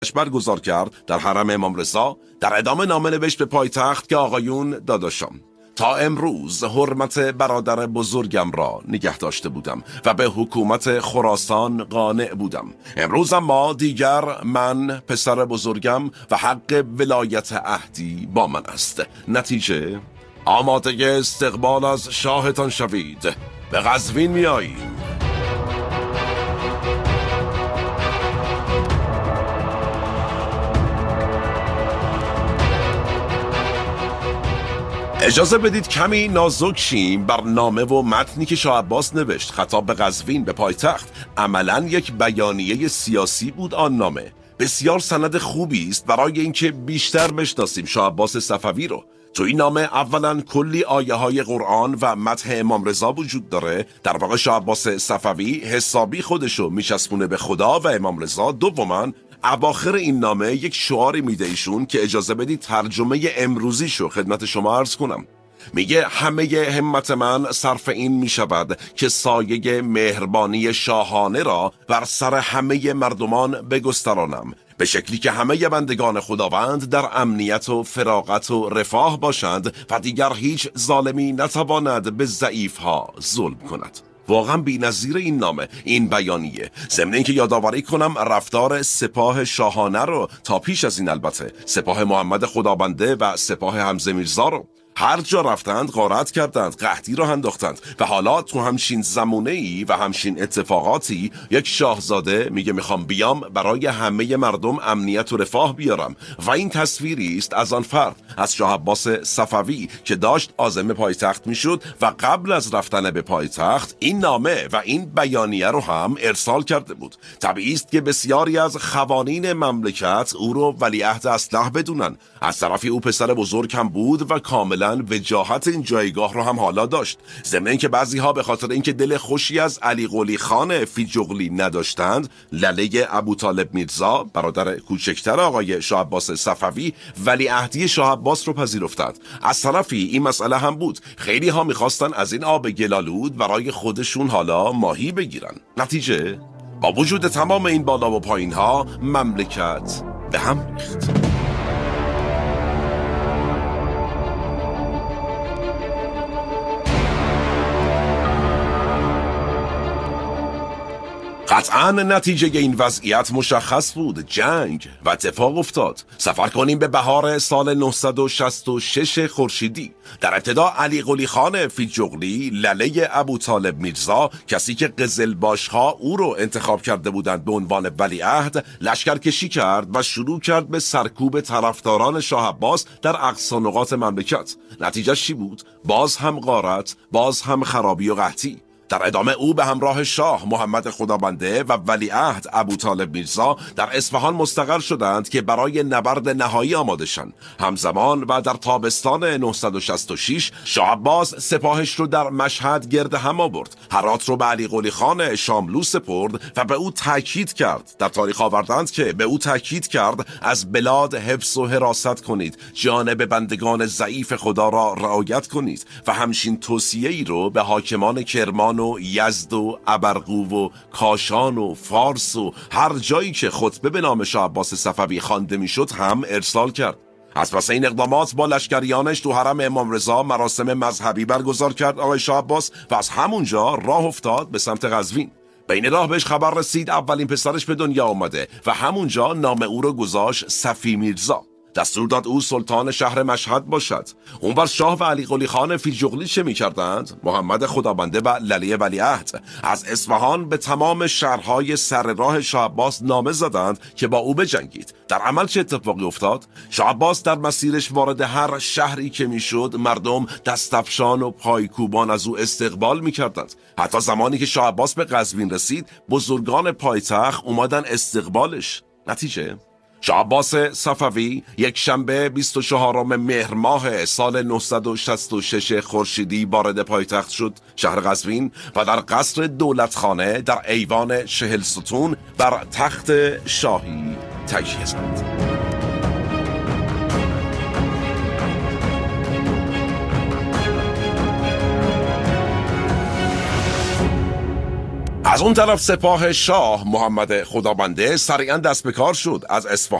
برگزار کرد در حرم امام رضا. در ادامه نامه نوشت به پایتخت که آقایون داداشم، تا امروز حرمت برادر بزرگم را نگه داشته بودم و به حکومت خراسان قانع بودم. امروز اما دیگر من پسر بزرگم و حق ولایت عهدی با من است. نتیجه آماده استقبال از شاهتان شوید. به قزوین میاییم. اجازه بدید کمی نازک شیم بر نامه و متنی که شاه عباس نوشت خطاب به قزوین، به پایتخت. عملاً یک بیانیه سیاسی بود آن نامه. بسیار سند خوبی است برای اینکه بیشتر بشناسیم شاه عباس صفوی رو. تو این نامه اولاً کلی آیه های قرآن و مدح امام رضا وجود داره. در واقع شاه عباس صفوی حسابی خودشو میچسبونه به خدا و امام رضا. دوماً اواخر این نامه یک شعاری میده ایشون که اجازه بدید ترجمه امروزیشو خدمت شما عرض کنم. میگه همه همت من صرف این میشود که سایه مهربانی شاهانه را بر سر همه مردمان بگسترانم، به شکلی که همه بندگان خداوند در امنیت و فراغت و رفاه باشند و دیگر هیچ ظالمی نتواند به ضعیفها ظلم کند. واقعا بی‌نظیر این نامه، این بیانیه. ضمن اینکه یادآوری کنم رفتار سپاه شاهانه رو تا پیش از این، البته سپاه محمد خدابنده و سپاه حمزه میرزا رو هر جا رفتند غارت کردند، قحطی را انداختند و حالا تو همچین زمانه‌ای و همچین اتفاقاتی یک شاهزاده میگه میخوام بیام برای همه مردم امنیت و رفاه بیارم. و این تصویری است از آن فرد، از شاه عباس صفوی که داشت عازم پایتخت میشد و قبل از رفتن به پایتخت این نامه و این بیانیه رو هم ارسال کرده بود. طبیعی است که بسیاری از خوانین مملکت او رو ولیعهد اصلح بدونن. از طرفی او پسر بزرگ هم بود و کاملا وجاهت این جایگاه رو هم حالا داشت. ضمن اینکه بعضی ها به خاطر اینکه دل خوشی از علی قلی خان فیجغلی نداشتند، لله ابوطالب میرزا برادر کوچکتر آقای شاه عباس صفوی ولیعهدی شاه عباس رو پذیرفتند. از طرفی این مسئله هم بود، خیلی ها میخواستن از این آب گلالود برای خودشون حالا ماهی بگیرن. نتیجه با وجود تمام این بالا و پایین ها مملکت به هم ریخت. قطعاً نتیجه این وضعیت مشخص بود، جنگ و اتفاق افتاد. سفر کنیم به بهار سال 966 خورشیدی. در ابتدا علی قلی خان فیجغلی لله ابوطالب میرزا، کسی که قزلباش‌ها او رو انتخاب کرده بودند به عنوان ولیعهد، لشکرکشی کرد و شروع کرد به سرکوب طرفداران شاه عباس در اقصا نقاط مملکت. نتیجه چی بود؟ باز هم غارت، باز هم خرابی و قحطی. در ادامه او به همراه شاه محمد خدابنده و ولیعهد ابوطالب میرزا در اصفهان مستقر شدند که برای نبرد نهایی آماده شن. همزمان و در تابستان 966 شاه عباس سپاهش رو در مشهد گرد هم آورد. هرات رو به علی قلی خان شاملو سپرد و به او تاکید کرد، در تاریخ آوردند که به او تاکید کرد از بلاد حفظ و حراست کنید، جانب بندگان ضعیف خدا را رعایت کنید و همچین توصیه‌ای رو به حاکمان کرمان و یزد و ابرقو و کاشان و فارس و هر جایی که خطبه به نام شاه عباس صفوی خوانده میشد هم ارسال کرد. از پس این اقدامات با لشکریانش تو حرم امام رضا مراسم مذهبی برگزار کرد آقای شاه عباس و از همونجا راه افتاد به سمت قزوین. بین راه بهش خبر رسید اولین پسرش به دنیا آمده و همونجا نام او رو گذاشت صفی میرزا. دستور داد او سلطان شهر مشهد باشد. اونور شاه و علی قلی خان فیجغلی چه می‌کردند؟ محمد خدابنده و لله ولیعهد از اصفهان به تمام شهرهای سر راه شاه عباس نامه زدند که با او بجنگید. در عمل چه اتفاقی افتاد؟ شاه عباس در مسیرش وارد هر شهری که میشد مردم دستفشان و پایکوبان از او استقبال می‌کردند. حتی زمانی که شاه عباس به قزوین رسید بزرگان پایتخت اومدن استقبالش. نتیجه شاه عباس صفوی یک شنبه 24 مهر ماه سال 966 خورشیدی وارد پایتخت شد شهر قزوین و در قصر دولتخانه در ایوان 40 ستون بر تخت شاهی تکیه زد. از اون طرف سپاه شاه محمد خدابنده سریعا دست به کار شد. از اصفهان